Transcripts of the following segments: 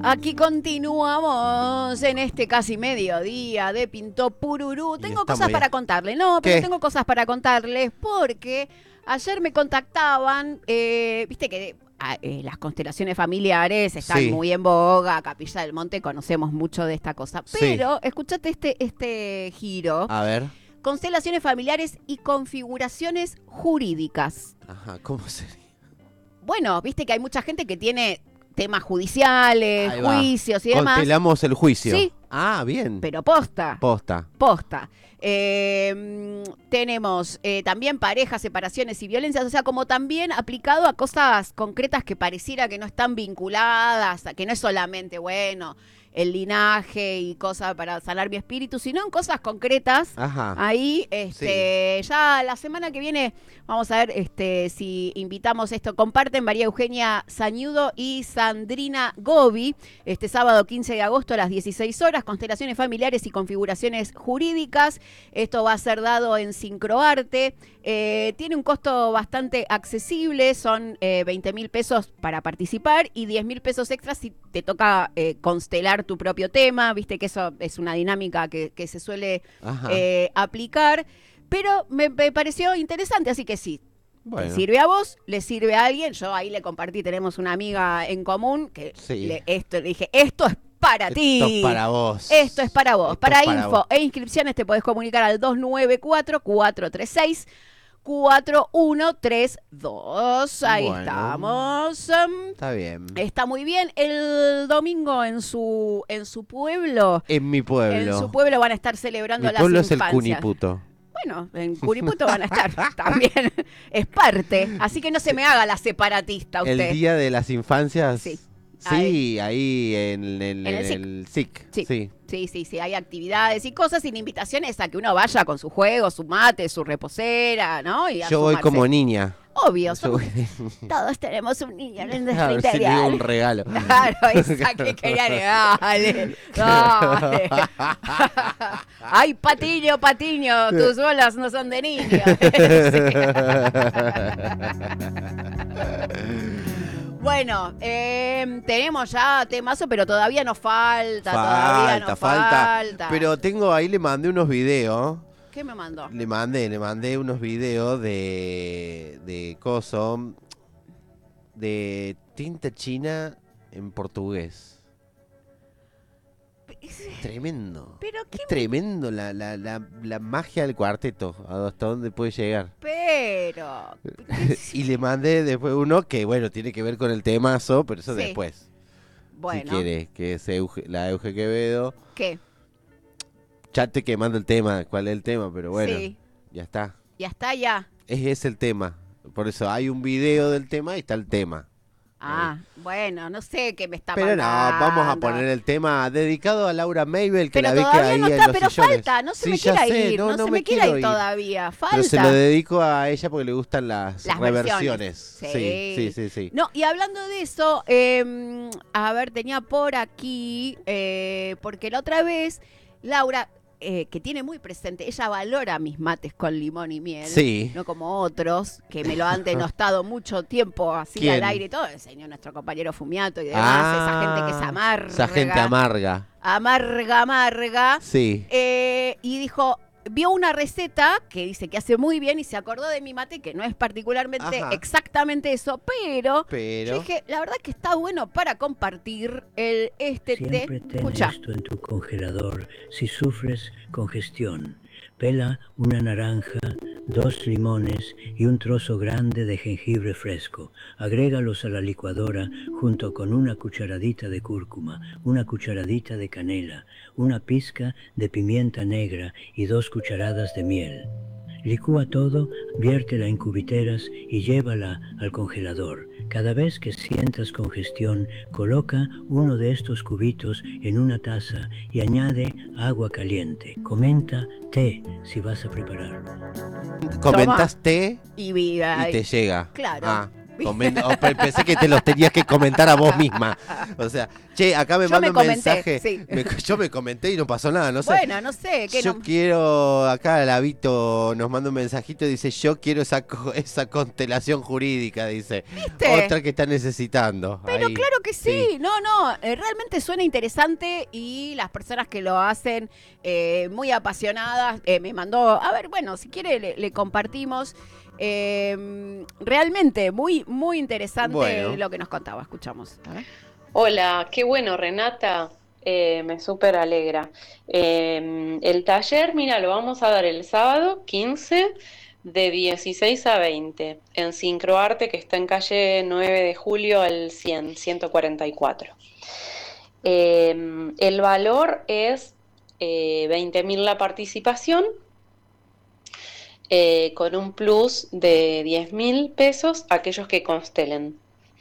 Aquí continuamos en este casi mediodía de Pintó Pururú. Tengo cosas para contarle, pero tengo cosas para contarles porque ayer me contactaban, viste que las constelaciones familiares están muy en boga, Capilla del Monte, conocemos mucho de esta cosa, pero escuchate este giro. A ver. Constelaciones familiares y configuraciones jurídicas. Ajá, ¿cómo sería? Bueno, viste que hay mucha gente que tiene temas judiciales, juicios y demás. Constelamos el juicio. Sí. Ah, bien. Pero posta. Posta. Tenemos también parejas, separaciones y violencias, o sea, como también aplicado a cosas concretas que pareciera que no están vinculadas, que no es solamente, bueno, el linaje y cosas para sanar mi espíritu, sino en cosas concretas. Ajá. Ahí, ya la semana que viene vamos a ver si invitamos esto. Comparten María Eugenia Sañudo y Sandrina Gobi, este sábado 15 de agosto a las 16 horas, constelaciones familiares y configuraciones jurídicas. Esto va a ser dado en Sincroarte. Tiene un costo bastante accesible, son 20.000 pesos para participar y 10.000 pesos extras si te toca constelar tu propio tema. Viste que eso es una dinámica que se suele aplicar, pero me pareció interesante, así que sí. Bueno. ¿Te sirve a vos? ¿Le sirve a alguien? Yo ahí le compartí, tenemos una amiga en común que le dije, esto es para ti. Esto es para vos. Esto es para vos. Para info e inscripciones te podés comunicar al 294-436-4132. Ahí estamos. Está bien. Está muy bien. El domingo en su pueblo. En mi pueblo. En su pueblo van a estar celebrando las infancias. Mi pueblo es el Cuniputo. Bueno, en Cuniputo van a estar también. Es parte. Así que no se me haga la separatista usted. El Día de las Infancias. Sí. Ahí en el SIC. Sí, hay actividades y cosas sin invitaciones a que uno vaya con su juego, su mate, su reposera, ¿no? Y yo voy como niña. Obvio, todos tenemos un niño en nuestro interior. Sí, un regalo. Claro, esa que quería regale. Dale. Ay, Patiño, tus bolas no son de niño. Bueno, tenemos ya temazo, pero todavía nos falta. Falta. Pero ahí le mandé unos videos. ¿Qué me mandó? Le mandé unos videos de coso, de tinta china en portugués. Tremendo. ¿Pero qué? Es tremendo la magia del cuarteto, hasta dónde puede llegar. Pero... Y le mandé después uno que, bueno, tiene que ver con el temazo, pero eso después. Bueno. Si quiere, que es la Euge Quevedo. ¿Qué? Ya te quemando el tema, cuál es el tema, pero bueno, ya está. Ya está, ya. Es el tema. Por eso hay un video del tema y está el tema. Bueno, no sé qué me está pero mandando. No, vamos a poner el tema dedicado a Laura Mabel, que pero la vi que ahí no está, en los pero sillones. Falta, no se me quiera ir, no se me quiera ir todavía, falta. Pero se lo dedico a ella porque le gustan las reversiones. Sí. No, y hablando de eso, a ver, tenía por aquí, porque la otra vez, Laura... que tiene muy presente, ella valora mis mates con limón y miel, no como otros que me lo han denostado mucho tiempo así al aire y todo, el señor nuestro compañero Fumiato y demás, esa gente que es amarga. Esa gente amarga. Amarga. Sí. Y dijo, vio una receta que dice que hace muy bien y se acordó de mi mate, que no es particularmente exactamente eso, pero yo dije, la verdad que está bueno para compartir este Siempre té. ten esto en tu congelador si sufres congestión. Pela una naranja, 2 limones y un trozo grande de jengibre fresco. Agrégalos a la licuadora junto con una cucharadita de cúrcuma, una cucharadita de canela, una pizca de pimienta negra y 2 cucharadas de miel. Licúa todo, viértela en cubiteras y llévala al congelador. Cada vez que sientas congestión, coloca uno de estos cubitos en una taza y añade agua caliente. Comenta té si vas a preparar. Comentas té y te llega. Claro. Pensé que te los tenías que comentar a vos misma. O sea, che, acá me Yo manda me un comenté, mensaje. sí. Yo me comenté y no pasó nada, no sé. Bueno, no sé. ¿Qué Yo no? quiero, acá Lavito nos manda un mensajito y dice, yo quiero esa constelación jurídica, dice. ¿Viste? Otra que está necesitando. Pero Ahí, claro que sí, no, realmente suena interesante y las personas que lo hacen muy apasionadas, me mandó, a ver, bueno, si quiere le compartimos. Realmente muy interesante Bueno, lo que nos contaba, escuchamos. A ver. Hola, qué bueno, Renata. Me súper alegra. El taller, mira, lo vamos a dar el sábado 15 de 16 a 20 en Sincroarte, que está en calle 9 de julio al 144. El valor es 20.000 la participación, con un plus de 10.000 pesos a aquellos que constelen.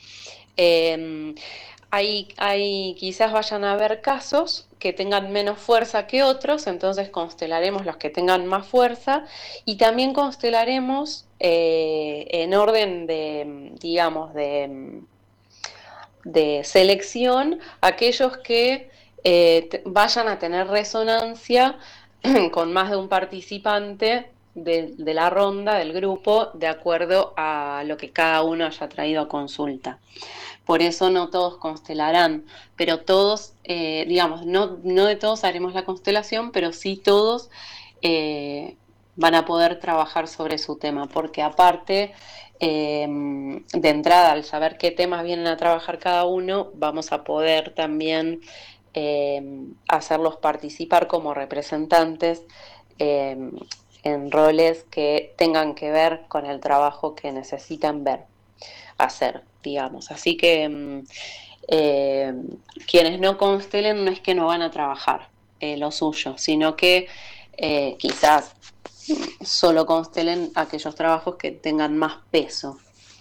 Hay quizás vayan a haber casos que tengan menos fuerza que otros, entonces constelaremos los que tengan más fuerza y también constelaremos en orden de, digamos, de selección aquellos que vayan a tener resonancia con más de un participante de la ronda, del grupo, de acuerdo a lo que cada uno haya traído a consulta. Por eso no todos constelarán, pero todos, digamos, no de todos haremos la constelación, pero sí todos van a poder trabajar sobre su tema, porque aparte, de entrada, al saber qué temas vienen a trabajar cada uno, vamos a poder también hacerlos participar como representantes en roles que tengan que ver con el trabajo que necesitan hacer, digamos. Así que quienes no constelen no es que no van a trabajar lo suyo, sino que quizás solo constelen aquellos trabajos que tengan más peso.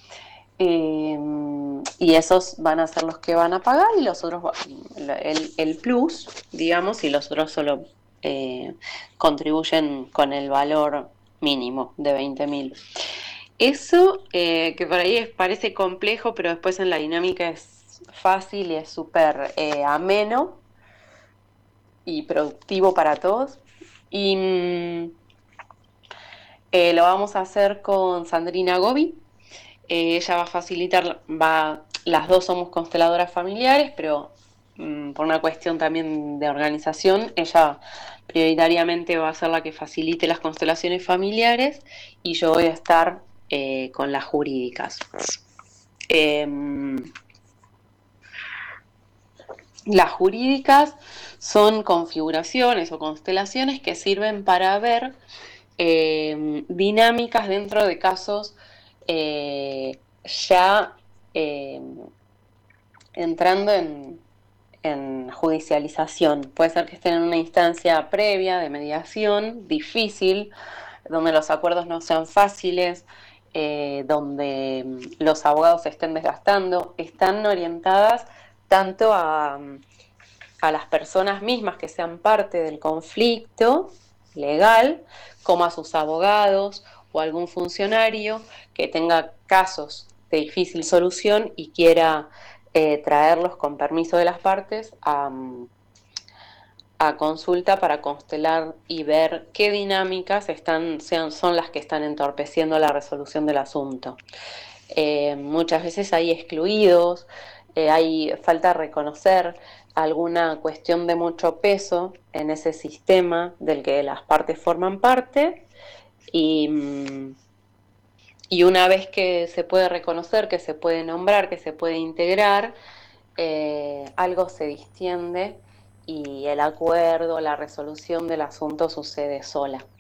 Y esos van a ser los que van a pagar y los otros, el plus, digamos, y los otros solo contribuyen con el valor mínimo de 20.000. Eso, que por ahí parece complejo, pero después en la dinámica es fácil y es súper ameno y productivo para todos. Y lo vamos a hacer con Sandrina Gobi. Ella va a facilitar, las dos somos consteladoras familiares, pero por una cuestión también de organización, ella prioritariamente va a ser la que facilite las constelaciones familiares y yo voy a estar con las jurídicas. Las jurídicas son configuraciones o constelaciones que sirven para ver dinámicas dentro de casos ya entrando en judicialización. Puede ser que estén en una instancia previa de mediación difícil, donde los acuerdos no sean fáciles, donde los abogados se estén desgastando. Están orientadas tanto a las personas mismas que sean parte del conflicto legal, como a sus abogados o algún funcionario que tenga casos de difícil solución y quiera traerlos con permiso de las partes a consulta para constelar y ver qué dinámicas son las que están entorpeciendo la resolución del asunto. Muchas veces hay excluidos, hay falta reconocer alguna cuestión de mucho peso en ese sistema del que las partes forman parte y una vez que se puede reconocer, que se puede nombrar, que se puede integrar, algo se distiende y el acuerdo, la resolución del asunto sucede sola.